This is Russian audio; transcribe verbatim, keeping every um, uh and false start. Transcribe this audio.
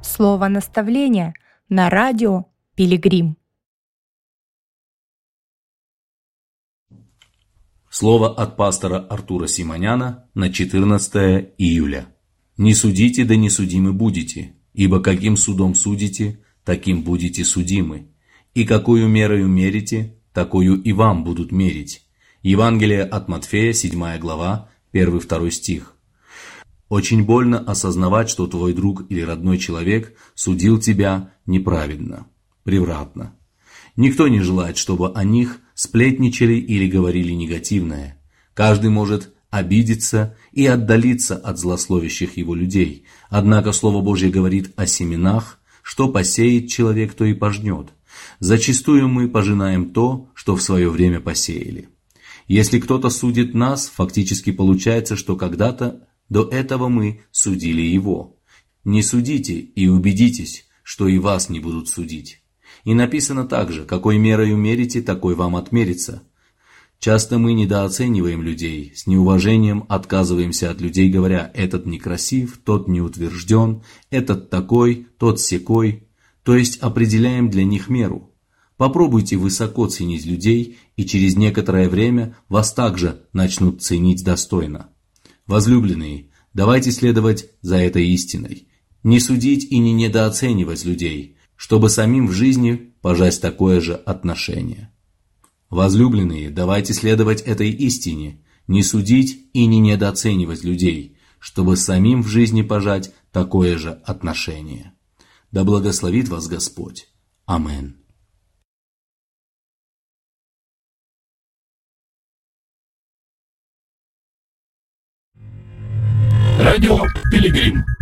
Слово наставления на радио Пилигрим. Слово от пастора Артура Симоняна на четырнадцатое июля. «Не судите, да не судимы будете, ибо каким судом судите, таким будете судимы, и какую мерою мерите, такую и вам будут мерить». Евангелие от Матфея, седьмая глава, первый-второй стих. Очень больно осознавать, что твой друг или родной человек судил тебя неправедно, превратно. Никто не желает, чтобы о них сплетничали или говорили негативное. Каждый может обидеться и отдалиться от злословящих его людей. Однако Слово Божье говорит о семенах, что посеет человек, то и пожнет. Зачастую мы пожинаем то, что в свое время посеяли. Если кто-то судит нас, фактически получается, что когда-то до этого мы судили его. Не судите и убедитесь, что и вас не будут судить. И написано также: какой мерою мерите, такой вам отмерится. Часто мы недооцениваем людей, с неуважением отказываемся от людей, говоря: этот некрасив, тот не утвержден, этот такой, тот сякой, то есть определяем для них меру. Попробуйте высоко ценить людей, и через некоторое время вас также начнут ценить достойно. Возлюбленные, давайте следовать за этой истиной. Не судить и не недооценивать людей, чтобы самим в жизни пожать такое же отношение. Возлюбленные, давайте следовать этой истине, не судить и не недооценивать людей, чтобы самим в жизни пожать такое же отношение. Да благословит вас Господь. Аминь. Радио Пилигрим.